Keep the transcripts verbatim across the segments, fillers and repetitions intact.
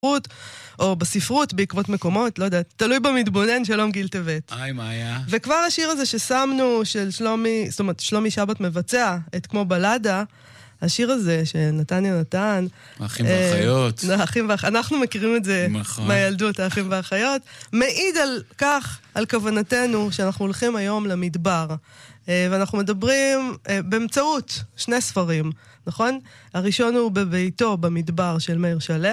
או בספרות, בעקבות מקומות, לא יודעת, תלוי במתבונן, שלום גיל טבת. היי, מה היה? וכבר השיר הזה ששמנו, של שלומי, זאת אומרת, שלומי שבת מבצע, את כמו בלדה, השיר הזה שנתניה נתן. האחים והאחיות. האחים והאחיות, אנחנו מכירים את זה מהילדות, האחים והאחיות. מעיד על כך, על כוונתנו, שאנחנו הולכים היום למדבר. ואנחנו מדברים באמצעות שני ספרים, נכון? הראשון הוא בביתו, במדבר של מאיר שלו.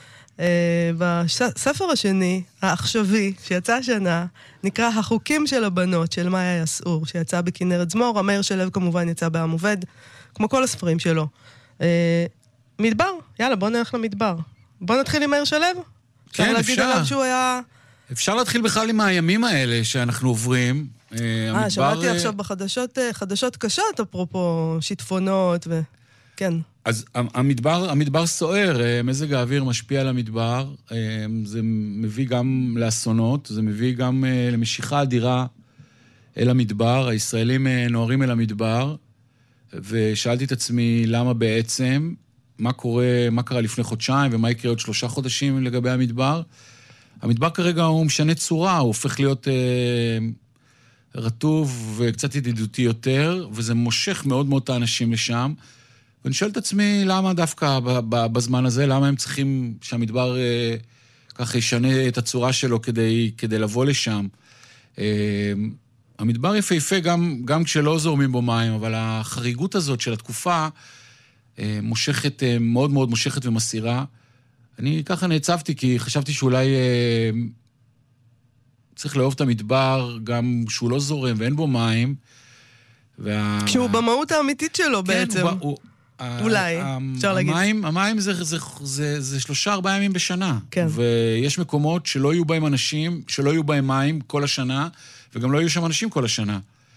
והספר השני, העכשווי, שיצא השנה, נקרא החוקים של הבנות, של מאיה יסעור, שיצא בכנרת זמור. מאיר שלו כמובן יצא בעם עובד, כמו כל הספרים שלו. מדבר, יאללה, בוא נלך למדבר. בוא נתחיל עם מאיר שלו? כן, אפשר. להגיד עליו שהוא היה... אפשר להתחיל בכלל עם הימים האלה שאנחנו עוברים. אה, שמעתי עכשיו בחדשות, חדשות קשות, אפרופו שיטפונות ו... כן. אז המדבר, המדבר סוער, מזג האוויר משפיע על המדבר, זה מביא גם לאסונות, זה מביא גם למשיכה אדירה אל המדבר, הישראלים נוערים אל המדבר, ושאלתי את עצמי למה בעצם, מה קורה, מה קרה לפני חודשיים ומה יקרה עוד שלושה חודשים לגבי המדבר. המדבר כרגע הוא משנה צורה, הוא הופך להיות אה, רטוב וקצת ידידותי יותר, וזה מושך מאוד מאוד את האנשים לשם. ואני שואל את עצמי למה דווקא בזמן הזה, למה הם צריכים שהמדבר אה, ככה ישנה את הצורה שלו כדי, כדי לבוא לשם. אה, המדבר יפהפה גם, גם כשלא זורמים בו מים, אבל החריגות הזאת של התקופה אה, מושכת, אה, מאוד מאוד מושכת ומסירה. אני ככה נעצבתי, כי חשבתי שאולי אה, צריך לאהוב את המדבר, גם שהוא לא זורם ואין בו מים. וה... כשהוא במהות האמיתית שלו כן, בעצם. הוא, הוא, אולי, אפשר להגיד. המים, המים זה, זה, זה, זה שלושה, ארבעה ימים בשנה. כן. ויש מקומות שלא יהיו בהם אנשים, שלא יהיו בהם מים כל השנה, וגם לא יהיו שם אנשים כל השנה.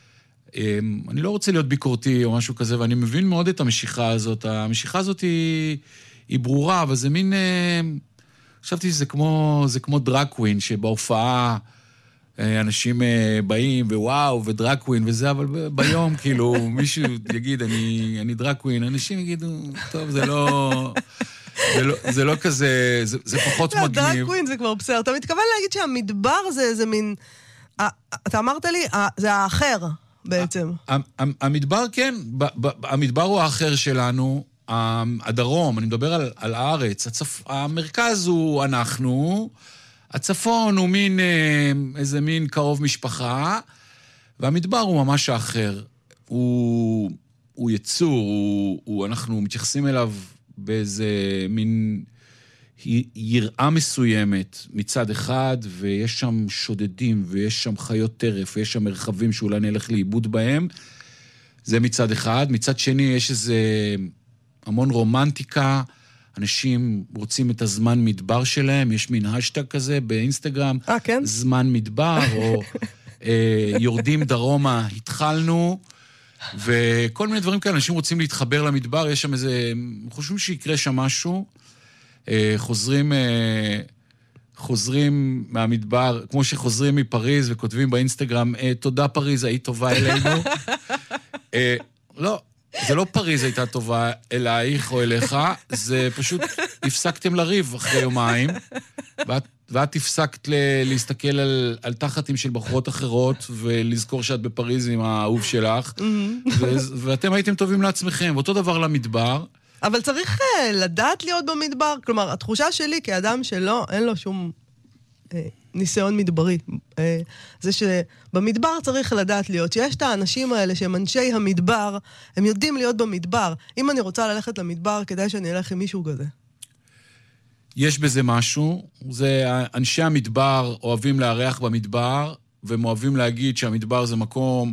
אני לא רוצה להיות ביקורתי או משהו כזה, ואני מבין מאוד את המשיכה הזאת. המשיכה הזאת היא... היא ברורה, אבל זה מין... חשבתי שזה כמו, זה כמו דרקווין, שבהופעה אנשים באים, ווואו, ודרקווין וזה, אבל ביום, כאילו, מישהו יגיד, אני, אני דרקווין, אנשים יגידו, טוב, זה לא... זה לא, זה לא כזה, זה, זה פחות מגניב. לא, דרקווין זה כבר בסדר. אתה מתכוון להגיד שהמדבר זה איזה מין... אתה אמרת לי, זה האחר בעצם. המדבר, כן, המדבר הוא האחר שלנו, הדרום, אני מדבר על, על הארץ, הצפ... המרכז הוא אנחנו, הצפון הוא מין, איזה מין קרוב משפחה, והמדבר הוא ממש האחר. הוא, הוא יצור, הוא, הוא, אנחנו מתייחסים אליו באיזה מין יראה מסוימת מצד אחד, ויש שם שודדים, ויש שם חיות טרף, ויש שם מרחבים שאולי נלך לאיבוד בהם. זה מצד אחד. מצד שני, יש איזה... המון רומנטיקה, אנשים רוצים את הזמן מדבר שלהם, יש מין השטג כזה באינסטגרם, 아, כן? זמן מדבר, או אה, יורדים דרומה, התחלנו, וכל מיני דברים כאלה, אנשים רוצים להתחבר למדבר, יש שם איזה, חושבים שיקרה שם משהו, אה, חוזרים, אה, חוזרים מהמדבר, כמו שחוזרים מפריז וכותבים באינסטגרם, אה, תודה פריז, היית טובה אלינו. אה, לא, זה לא פריז הייתה טובה אלייך או אליך, זה פשוט הפסקתם לריב אחרי יומיים, ואת, ואת הפסקת ל, להסתכל על, על תחתים של בחורות אחרות, ולזכור שאת בפריז עם האהוב שלך, ו, ואתם הייתם טובים לעצמכם, ואותו דבר למדבר. אבל צריך לדעת להיות במדבר, כלומר, התחושה שלי כאדם שלא, אין לו שום... ניסיון מדברי. זה שבמדבר צריך לדעת להיות, שיש את האנשים האלה שהם אנשי המדבר, הם יודעים להיות במדבר. אם אני רוצה ללכת למדבר, כדאי שאני אלך עם מישהו כזה. יש בזה משהו. זה אנשי המדבר אוהבים לארח במדבר, והם אוהבים להגיד שהמדבר זה מקום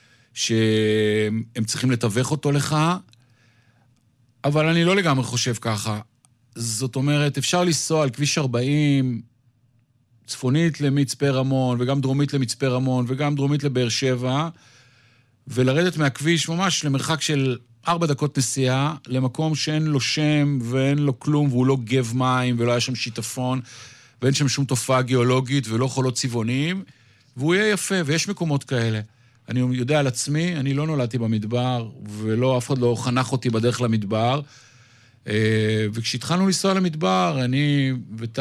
שהם צריכים לתווך אותו לך, אבל אני לא לגמרי חושב ככה. זאת אומרת, אפשר לנסוע על כביש ארבעים, צפונית למצפה רמון, וגם דרומית למצפה רמון, וגם דרומית לבאר שבע, ולרדת מהכביש ממש למרחק של ארבע דקות נסיעה, למקום שאין לו שם ואין לו כלום, והוא לא גב מים, ולא היה שם שיטפון, ואין שם שום תופעה גיאולוגית, ולא חולות צבעונים, והוא יהיה יפה, ויש מקומות כאלה. אני יודע על עצמי, אני לא נולדתי במדבר, ולא, אף אחד לא חנך אותי בדרך למדבר, וכשהתחלנו לנסוע למדבר, אני ות...